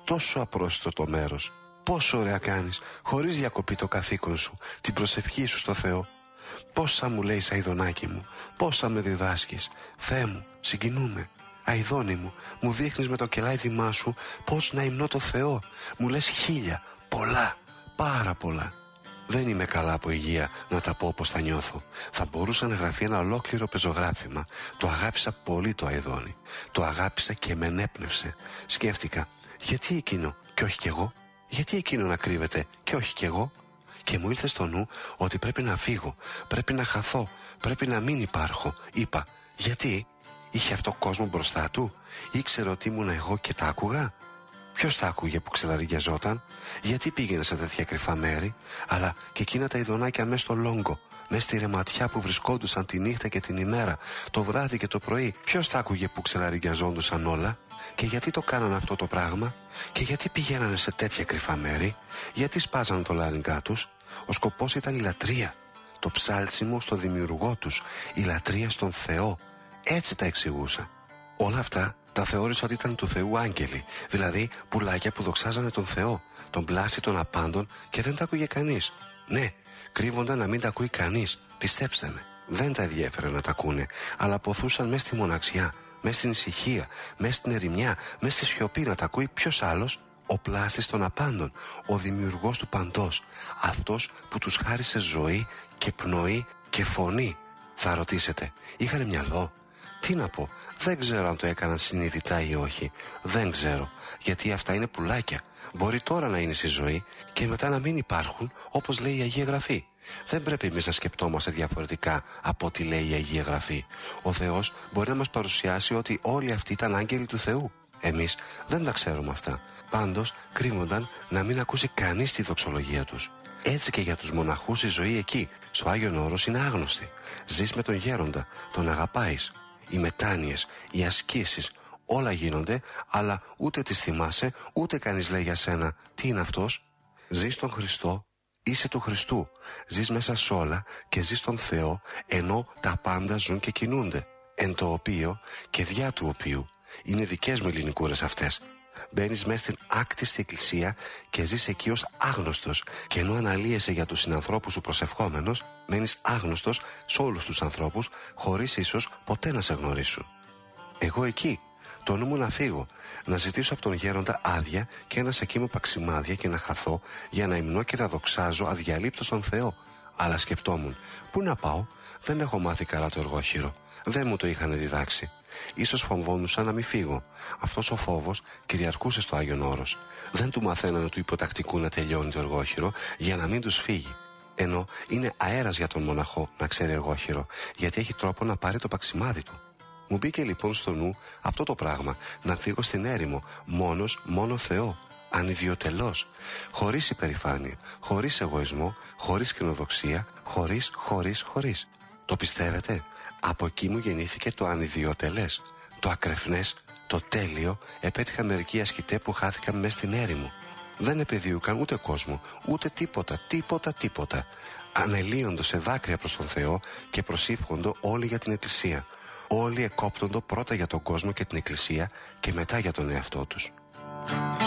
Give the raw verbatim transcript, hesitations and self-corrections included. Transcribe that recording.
Τόσο απρόσιτο το μέρος. Πόσο ωραία κάνεις, χωρίς διακοπή το καθήκον σου, την προσευχή σου στο Θεό. Πόσα μου λέει Σαϊδονάκι μου, πόσα με διδάσκεις. Θεέ μου, συγκινούμε. Αηδόνι μου, μου δείχνεις με το κελάιδημά σου πώς να υμνώ το Θεό. Μου λες χίλια, πολλά, πάρα πολλά. Δεν είμαι καλά από υγεία να τα πω όπως θα νιώθω. Θα μπορούσα να γραφεί ένα ολόκληρο πεζογράφημα. Το αγάπησα πολύ το Αηδόνι. Το αγάπησα και με ενέπνευσε. Σκέφτηκα, γιατί εκείνο και όχι κι εγώ? Γιατί εκείνο να κρύβεται και όχι κι εγώ? Και μου ήρθε στο νου ότι πρέπει να φύγω, πρέπει να χαθώ, πρέπει να μην υπάρχω. Είπα, γιατί? Είχε αυτό κόσμο μπροστά του? Ήξερε ότι ήμουν εγώ και τα άκουγα? Ποιος τα άκουγε που ξελαριγιαζόταν? Γιατί πήγαινε σε τέτοια κρυφά μέρη? Αλλά και εκείνα τα ειδονάκια μες στο λόγκο, μες στη ρεματιά που βρισκόντουσαν τη νύχτα και την ημέρα, το βράδυ και το πρωί, ποιος τα άκουγε που ξελαριγιαζόντουσαν όλα? Και γιατί το κάνανε αυτό το πράγμα? Και γιατί πηγαίνανε σε τέτοια κρυφά μέρη? Γιατί σπάζανε το λαρυγκά τους? Ο σκοπός ήταν η λατρεία, το ψάλτσιμο στο δημιουργό τους, η λατρεία στον Θεό. Έτσι τα εξηγούσα. Όλα αυτά τα θεώρησα ότι ήταν του Θεού άγγελοι, δηλαδή πουλάκια που δοξάζανε τον Θεό, τον πλάστη των απάντων, και δεν τα άκουγε κανείς. Ναι, κρύβονταν να μην τα ακούει κανείς, πιστέψτε με. Δεν τα ενδιέφερε να τα ακούνε, αλλά ποθούσαν μες στη μοναξιά, μες στην ησυχία, μες στην ερημιά, μες στη σιωπή να τα ακούει ποιος άλλος? Ο πλάστης των απάντων, ο δημιουργός του παντός, αυτός που τους χάρισε ζωή και πνοή και φωνή. Θα ρωτήσετε, είχανε μυαλό? Τι να πω, δεν ξέρω αν το έκαναν συνειδητά ή όχι. Δεν ξέρω, γιατί αυτά είναι πουλάκια. Μπορεί τώρα να είναι στη ζωή και μετά να μην υπάρχουν, όπως λέει η Αγία Γραφή. Δεν πρέπει εμείς να σκεπτόμαστε διαφορετικά από ό,τι λέει η Αγία Γραφή. Ο Θεός μπορεί να μας παρουσιάσει ότι όλοι αυτοί ήταν άγγελοι του Θεού. Εμείς δεν τα ξέρουμε αυτά. Πάντως κρύβονταν να μην ακούσει κανείς τη δοξολογία τους. Έτσι και για τους μοναχούς η ζωή εκεί, στο Άγιον Όρος, είναι άγνωστη. Ζεις με τον γέροντα, τον αγαπάεις. Οι μετάνοιες, οι ασκήσεις, όλα γίνονται, αλλά ούτε τις θυμάσαι, ούτε κανείς λέει για σένα τι είναι αυτός. Ζεις τον Χριστό, είσαι του Χριστού. Ζεις μέσα σ' όλα και ζεις τον Θεό, ενώ τα πάντα ζουν και κινούνται. Εν το οποίο και διά του οποίου. Είναι δικές μου ελληνικούρες αυτές. Μπαίνεις μέσα στην άκτιστη εκκλησία και ζεις εκεί ως άγνωστος, και ενώ αναλύεσαι για τους συνανθρώπους σου προσευχόμενος, μένεις άγνωστος σε όλους τους ανθρώπους, χωρίς ίσως ποτέ να σε γνωρίσουν. Εγώ εκεί, το νου μου να φύγω, να ζητήσω από τον γέροντα άδεια και ένα σακί παξιμάδια και να χαθώ για να υμνώ και να δοξάζω αδιαλείπτως τον Θεό. Αλλά σκεπτόμουν, πού να πάω? Δεν έχω μάθει καλά το εργόχειρο. Δεν μου το είχαν διδάξει. Ίσως φοβόντουσα να μην φύγω. Αυτός ο φόβος κυριαρχούσε στο Άγιον Όρος. Δεν του μαθαίνανε του υποτακτικού να τελειώνει το εργόχειρο για να μην τους φύγει. Ενώ είναι αέρας για τον μοναχό να ξέρει εργόχειρο, γιατί έχει τρόπο να πάρει το παξιμάδι του. Μου μπήκε λοιπόν στο νου αυτό το πράγμα, να φύγω στην έρημο, μόνος, μόνο Θεό, ανιδιοτελώς, χωρίς υπερηφάνεια, χωρίς εγωισμό, χωρίς κοινοδοξία, χωρίς, χωρίς, χωρίς. Το πιστεύετε? Από εκεί μου γεννήθηκε το ανιδιοτελές, το ακρεφνές, το τέλειο. Επέτυχα μερικοί ασκητέ που χάθηκαν μες στην έρημο. Δεν επεδίωκαν ούτε κόσμο, ούτε τίποτα, τίποτα, τίποτα. Ανελύοντο σε δάκρυα προς τον Θεό και προσήφχοντο όλοι για την Εκκλησία. Όλοι εκόπτοντο πρώτα για τον κόσμο και την Εκκλησία και μετά για τον εαυτό τους.